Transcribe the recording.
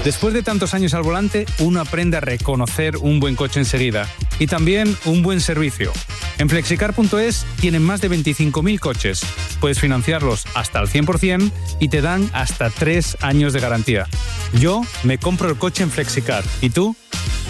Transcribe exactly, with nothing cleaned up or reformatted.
Después de tantos años al volante, uno aprende a reconocer un buen coche enseguida y también un buen servicio. En flexicar punto es tienen más de veinticinco mil coches. Puedes financiarlos hasta al cien por ciento y te dan hasta tres años de garantía. Yo me compro el coche en Flexicar. ¿Y tú?